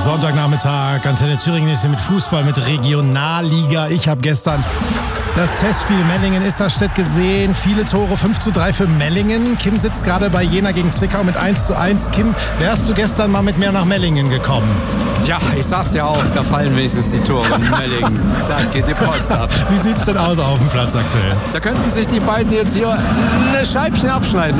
Sonntagnachmittag, Antenne Thüringen ist hier mit Fußball, mit Regionalliga. Ich habe gestern das Testspiel Mellingen-Isserstedt gesehen. Viele Tore, 5:3 für Mellingen. Kim sitzt gerade bei Jena gegen Zwickau mit 1:1. Kim, wärst du gestern mal mit mir nach Mellingen gekommen? Ja, ich sag's ja auch, da fallen wenigstens die Tore in Mellingen. Da geht die Post ab. Wie sieht's denn aus auf dem Platz aktuell? Da könnten sich die beiden jetzt hier ein Scheibchen abschneiden.